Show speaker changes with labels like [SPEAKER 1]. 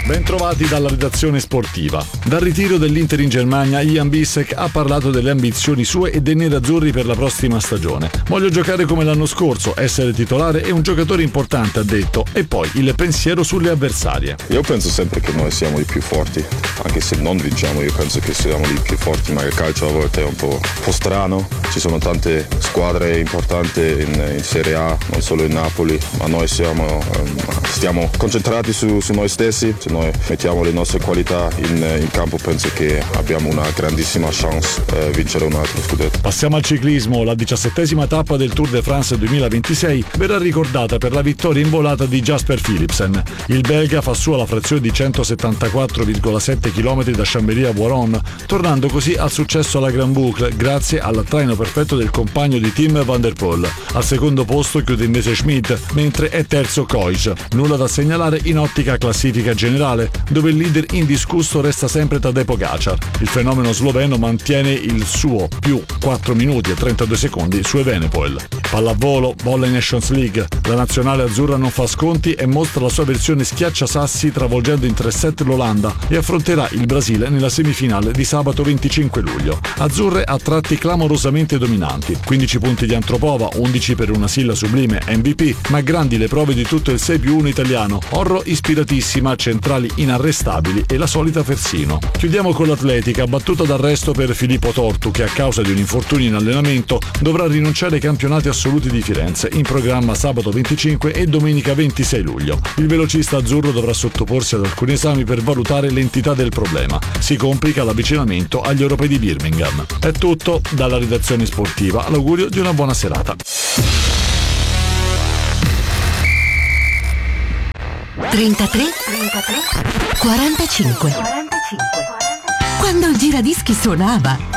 [SPEAKER 1] Bentrovati dalla redazione sportiva. Dal ritiro dell'Inter in Germania, Jan Bissek ha parlato delle ambizioni sue e dei nerazzurri per la prossima stagione. Voglio giocare come l'anno scorso, essere titolare e un giocatore importante, ha detto, e poi il pensiero sulle avversarie.
[SPEAKER 2] Io penso sempre che noi siamo i più forti, anche se non vinciamo, io penso che siamo i più forti, ma il calcio a volte è un po' strano. Ci sono tante squadre importanti in Serie A, non solo in Napoli, ma noi stiamo concentrati su noi stessi. Se noi mettiamo le nostre qualità in campo, penso che abbiamo una grandissima chance vincere un altro scudetto.
[SPEAKER 1] Passiamo al ciclismo. La 17ª tappa del Tour de France 2026 verrà ricordata per la vittoria in volata di Jasper Philipsen. Il belga fa sua la frazione di 174,7 km da Chambéry a Voiron, tornando così al successo alla Grand Boucle grazie al traino perfetto del compagno di team Van der Poel. Al secondo posto chiude invece Schmidt, mentre è terzo Koij. Nulla da segnalare in ottica classifica generale, dove il leader indiscusso resta sempre Tadej Pogačar. Il fenomeno sloveno mantiene il suo più 4 minuti e 32 secondi su Evenepoel. Pallavolo, bolla in Nations League. La nazionale azzurra non fa sconti e mostra la sua versione schiacciasassi travolgendo in 3-7 l'Olanda e affronterà il Brasile nella semifinale di sabato 25 luglio. Azzurre a tratti clamorosamente dominanti. 15 punti di Antropova, 11 per una Silla Sublime MVP, ma grandi le prove di tutto il 6+1 italiano. Orro ispiratissima, centrali inarrestabili e la solita Fersino. Chiudiamo con l'atletica, battuta d'arresto per Filippo Tortu che a causa di un infortunio in allenamento dovrà rinunciare ai campionati assoluti di Firenze, in programma sabato 25 e domenica 26 luglio. Il velocista azzurro dovrà sottoporsi ad alcuni esami per valutare l'entità del problema. Si complica l'avvicinamento agli europei di Birmingham. È tutto dalla redazione sportiva, l'augurio di una buona serata.
[SPEAKER 3] 33 45. Quando il giradischi suonava